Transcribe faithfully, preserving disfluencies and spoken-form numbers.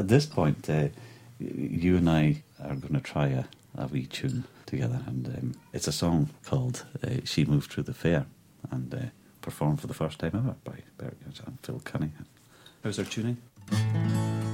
at this point, uh, you and I are going to try a, a wee tune together, and um, it's a song called uh, She Moved Through the Fair, and uh, performed for the first time ever by Bert Jansch and Phil Cunningham. How's our tuning?